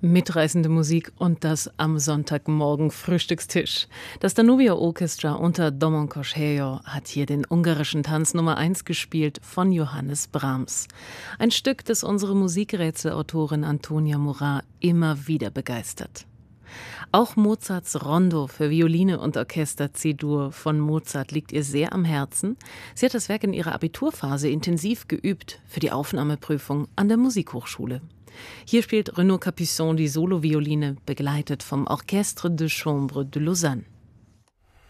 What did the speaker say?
Mitreißende Musik und das am Sonntagmorgen Frühstückstisch. Das Danubio Orchestra unter Domon Kosheo hat hier den ungarischen Tanz Nummer 1 gespielt von Johannes Brahms. Ein Stück, das unsere Musikrätselautorin Antonia Murat immer wieder begeistert. Auch Mozarts Rondo für Violine und Orchester C-Dur von Mozart liegt ihr sehr am Herzen. Sie hat das Werk in ihrer Abiturphase intensiv geübt für die Aufnahmeprüfung an der Musikhochschule. Hier spielt Renaud Capuçon die Solovioline, begleitet vom Orchestre de Chambre de Lausanne.